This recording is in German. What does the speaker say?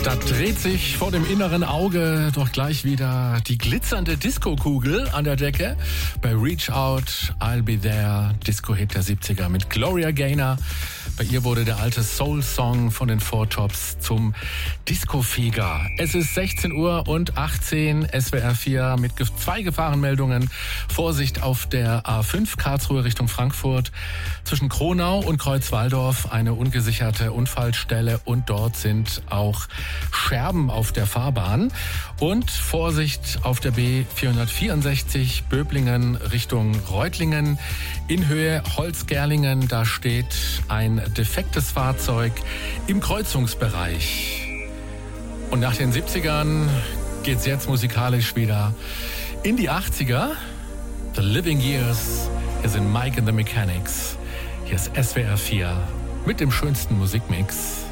Da dreht sich vor dem inneren Auge doch gleich wieder die glitzernde Disco-Kugel an der Decke. Bei Reach Out, I'll Be There, Disco-Hit der 70er mit Gloria Gaynor. Bei ihr wurde der alte Soul-Song von den Four Tops zum Disco-Feger. Es ist 16:18 Uhr, SWR 4 mit 2 Gefahrenmeldungen. Vorsicht auf der A5 Karlsruhe Richtung Frankfurt. Zwischen Kronau und Kreuzwaldorf eine ungesicherte Unfallstelle und dort sind auch Scherben auf der Fahrbahn. Und Vorsicht auf der B464 Böblingen Richtung Reutlingen. In Höhe Holzgerlingen, da steht ein defektes Fahrzeug im Kreuzungsbereich. Und nach den 70ern geht's jetzt musikalisch wieder in die 80er. The Living Years. Hier sind Mike and the Mechanics. Hier ist SWR 4 mit dem schönsten Musikmix.